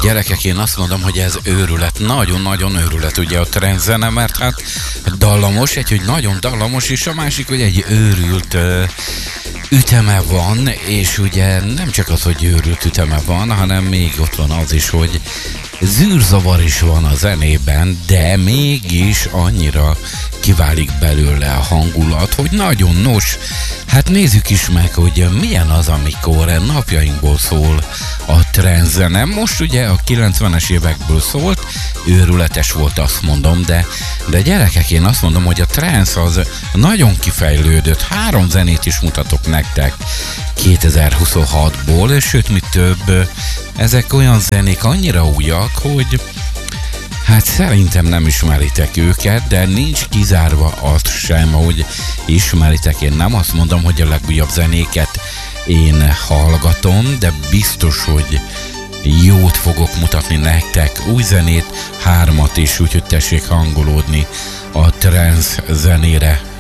Gyerekek, én azt mondom, hogy ez őrület, nagyon-nagyon őrület ugye a trendzene, mert hát dallamos, hogy nagyon dallamos, és a másik, hogy egy őrült üteme van, és ugye nem csak az, hogy őrült üteme van, hanem még ott van az is, hogy zűrzavar is van a zenében, de mégis annyira kiválik belőle a hangulat, hogy nagyon nos. Hát nézzük is meg, hogy milyen az, amikor napjainkból szól a trendzene. Most ugye a 90-es évekből szólt, őrületes volt, azt mondom, de gyerekek, én azt mondom, hogy a trance az nagyon kifejlődött. 3 zenét is mutatok nektek 2026-ból, sőt, mi több, ezek olyan zenék annyira újak, hogy hát szerintem nem ismeritek őket, de nincs kizárva azt sem, hogy ismeritek. Én nem azt mondom, hogy a legújabb zenéket én hallgatom, de biztos, hogy jót fogok mutatni nektek. Új zenét, 3 is, úgyhogy tessék hangolódni a trance zenére.